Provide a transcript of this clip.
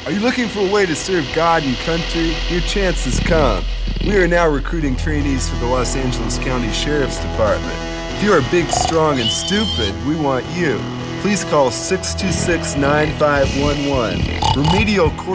Are you looking for a way to serve God and country? Your chance has come. We are now recruiting trainees for the Los Angeles County Sheriff's Department. If you are big, strong, and stupid, we want you. Please call 626-9511. Remedial course